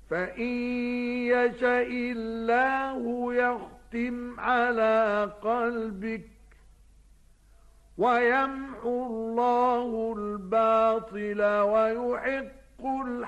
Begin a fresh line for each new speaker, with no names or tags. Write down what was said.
فإن يشأ الله يختم على قلبك ويمحو الله الباطل ويحق الحق